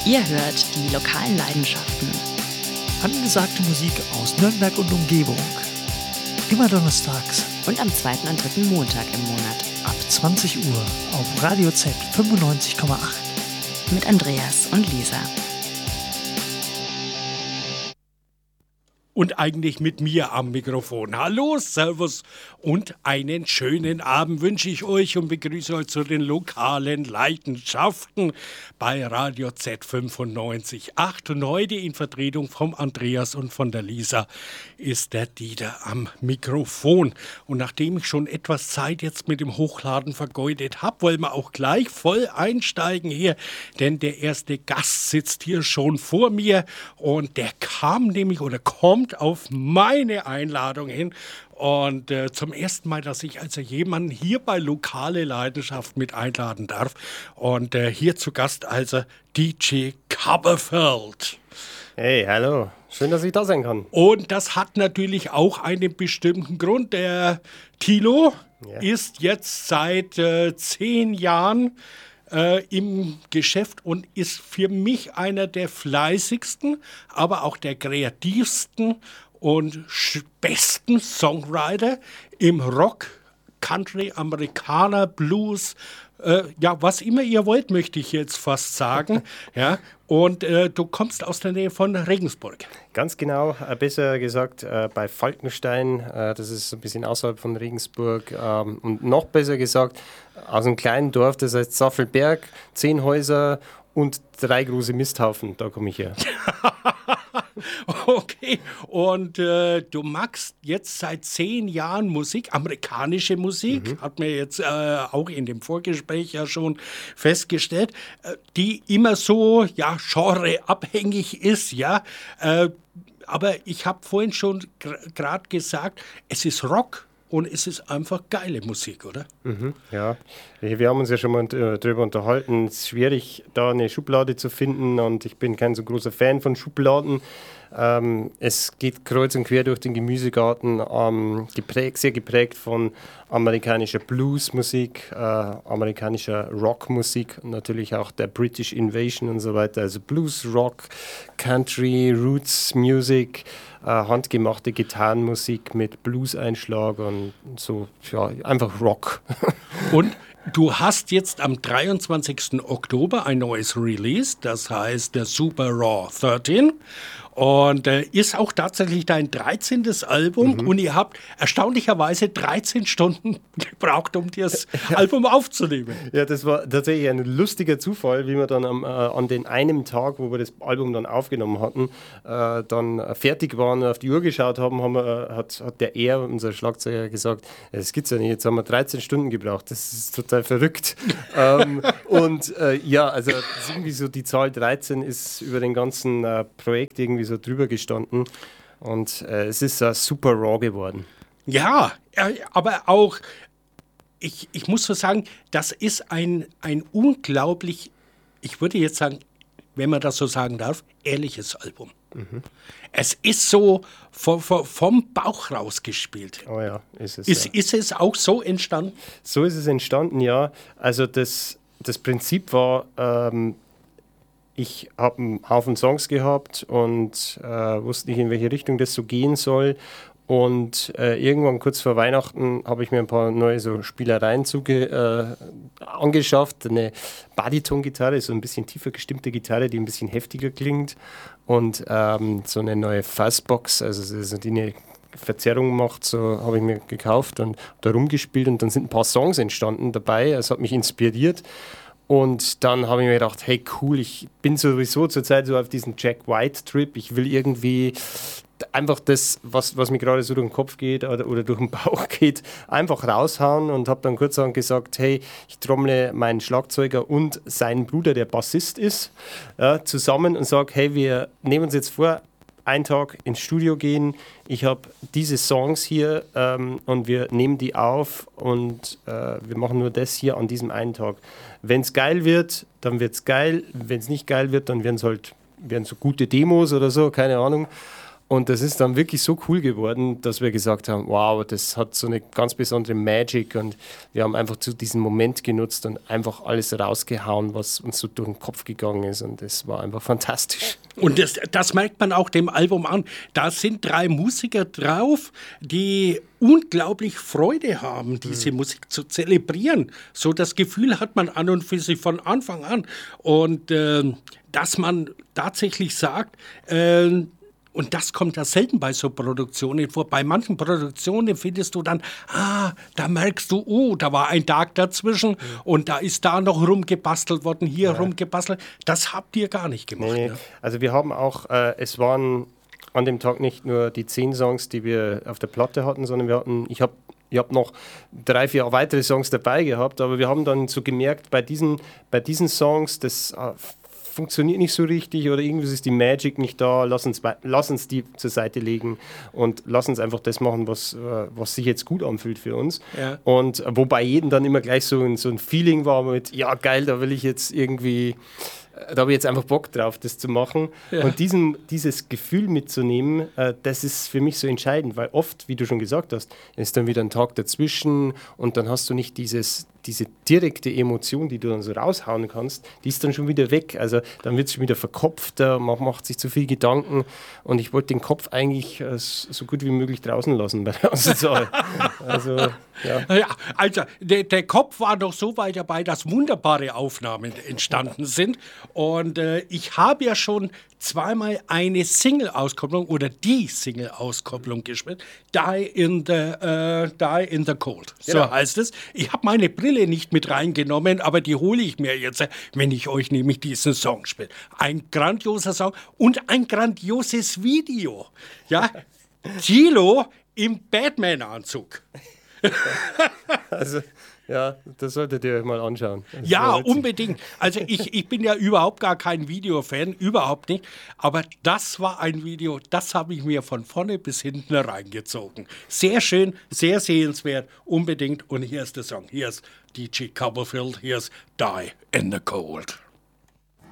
Ihr hört die lokalen Leidenschaften. Angesagte Musik aus Nürnberg und Umgebung. Immer donnerstags. Und am zweiten und dritten Montag im Monat. Ab 20 Uhr auf Radio Z 95,8. Mit Andreas und Lisa. Und eigentlich mit mir am Mikrofon. Hallo, Servus und einen schönen Abend wünsche ich euch und begrüße euch zu den lokalen Leidenschaften bei Radio Z 95,8. Und heute in Vertretung vom Andreas und von der Lisa ist der Dieter am Mikrofon. Und nachdem ich schon etwas Zeit jetzt mit dem Hochladen vergeudet habe, wollen wir auch gleich voll einsteigen hier, denn der erste Gast sitzt hier schon vor mir und der kam nämlich oder kommt auf meine Einladung hin und zum ersten Mal, dass ich also jemanden hier bei Lokale Leidenschaft mit einladen darf und hier zu Gast also DJ Copperfield. Hey, hallo. Schön, dass ich da sein kann. Und das hat natürlich auch einen bestimmten Grund. Der Thilo ist jetzt seit 10 Jahren im Geschäft und ist für mich einer der fleißigsten, aber auch der kreativsten und besten Songwriter im Rock, Country, Amerikaner, Blues, was immer ihr wollt, möchte ich jetzt fast sagen. Ja, und du kommst aus der Nähe von Regensburg. Ganz genau, besser gesagt bei Falkenstein, das ist ein bisschen außerhalb von Regensburg. Und noch besser gesagt aus einem kleinen Dorf, das heißt Saffelberg, 10 Häuser und 3 große Misthaufen, da komme ich her. Okay, und du machst jetzt seit 10 Jahren Musik, amerikanische Musik, hat mir jetzt auch in dem Vorgespräch ja schon festgestellt, die immer so, genreabhängig ist, aber ich habe vorhin schon gerade gesagt, es ist Rock. Und es ist einfach geile Musik, oder? Ja, wir haben uns ja schon mal darüber unterhalten. Es ist schwierig, da eine Schublade zu finden und ich bin kein so großer Fan von Schubladen. Es geht kreuz und quer durch den Gemüsegarten, sehr geprägt von amerikanischer Bluesmusik, amerikanischer Rockmusik und natürlich auch der British Invasion und so weiter. Also Blues, Rock, Country, Roots Music, handgemachte Gitarrenmusik mit Blues-Einschlag und so, einfach Rock. Und du hast jetzt am 23. Oktober ein neues Release, das heißt der Super Raw 13. Und ist auch tatsächlich dein 13. Album und ihr habt erstaunlicherweise 13 Stunden gebraucht, um das Album aufzunehmen. Ja, das war tatsächlich ein lustiger Zufall, wie wir dann an den einen Tag, wo wir das Album dann aufgenommen hatten, dann fertig waren und auf die Uhr geschaut haben, hat unser Schlagzeuger, gesagt, das gibt's ja nicht, jetzt haben wir 13 Stunden gebraucht, das ist total verrückt. Also das ist irgendwie so, die Zahl 13 ist über den ganzen Projekt irgendwie so drüber gestanden und es ist super raw geworden. Ja, aber auch, ich muss so sagen, das ist ein unglaublich, ich würde jetzt sagen, wenn man das so sagen darf, ehrliches Album. Es ist so vom Bauch rausgespielt. Oh ja, ist es. Ist es auch so entstanden? So ist es entstanden, ja. Also das Prinzip war, ich habe einen Haufen Songs gehabt und wusste nicht, in welche Richtung das so gehen soll. Und irgendwann kurz vor Weihnachten habe ich mir ein paar neue so Spielereien angeschafft. Eine Bariton-Gitarre, so ein bisschen tiefer gestimmte Gitarre, die ein bisschen heftiger klingt. Und so eine neue Fuzzbox, also die eine Verzerrung macht, so habe ich mir gekauft und da rumgespielt. Und dann sind ein paar Songs entstanden dabei. Es hat mich inspiriert. Und dann habe ich mir gedacht, hey cool, ich bin sowieso zurzeit so auf diesem Jack White-Trip. Ich will irgendwie einfach das, was mir gerade so durch den Kopf geht oder durch den Bauch geht, einfach raushauen und habe dann kurzerhand gesagt, hey, ich trommle meinen Schlagzeuger und seinen Bruder, der Bassist ist, zusammen und sage, hey, wir nehmen uns jetzt vor, einen Tag ins Studio gehen, ich habe diese Songs hier und wir nehmen die auf und wir machen nur das hier an diesem einen Tag. Wenn es geil wird, dann wird es geil. Wenn es nicht geil wird, dann werden so gute Demos oder so, keine Ahnung. Und das ist dann wirklich so cool geworden, dass wir gesagt haben, wow, das hat so eine ganz besondere Magic und wir haben einfach zu diesem Moment genutzt und einfach alles rausgehauen, was uns so durch den Kopf gegangen ist und das war einfach fantastisch. Und das merkt man auch dem Album an. Da sind 3 Musiker drauf, die unglaublich Freude haben, diese Musik zu zelebrieren. So das Gefühl hat man an und für sich von Anfang an. Und dass man tatsächlich sagt, und das kommt ja selten bei so Produktionen vor. Bei manchen Produktionen findest du dann, da merkst du, oh, da war ein Tag dazwischen und da ist da noch rumgebastelt worden, hier rumgebastelt. Das habt ihr gar nicht gemacht. Nee. Ne? Also wir haben auch, es waren an dem Tag nicht nur die 10 Songs, die wir auf der Platte hatten, sondern ich habe noch 3, 4 weitere Songs dabei gehabt, aber wir haben dann so gemerkt, bei diesen Songs, das funktioniert nicht so richtig oder irgendwie ist die Magic nicht da, lass uns die zur Seite legen und lass uns einfach das machen, was sich jetzt gut anfühlt für uns. Ja. Und wobei jedem dann immer gleich so ein Feeling war mit, ja geil, da habe ich jetzt einfach Bock drauf, das zu machen. Ja. Und dieses Gefühl mitzunehmen, das ist für mich so entscheidend, weil oft, wie du schon gesagt hast, ist dann wieder ein Tag dazwischen und dann hast du nicht diese direkte Emotion, die du dann so raushauen kannst, die ist dann schon wieder weg. Also dann wird es schon wieder verkopft, man macht sich zu viel Gedanken und ich wollte den Kopf eigentlich so gut wie möglich draußen lassen bei der Auszahl. Also, ja, der Kopf war doch so weit dabei, dass wunderbare Aufnahmen entstanden sind. Und ich habe ja schon zweimal eine Single-Auskopplung oder die Single-Auskopplung gespielt. Die in the Cold, so heißt es. Ich habe meine Brille nicht mit reingenommen, aber die hole ich mir jetzt, wenn ich euch nämlich diesen Song spiele. Ein grandioser Song und ein grandioses Video. Ja, Gilo im Batman-Anzug. Also, ja, das solltet ihr euch mal anschauen. Ja, unbedingt. Also ich bin ja überhaupt gar kein Videofan, überhaupt nicht. Aber das war ein Video, das habe ich mir von vorne bis hinten reingezogen. Sehr schön, sehr sehenswert, unbedingt. Und hier ist der Song. Hier ist DJ Copperfield, hier ist Die in the Cold.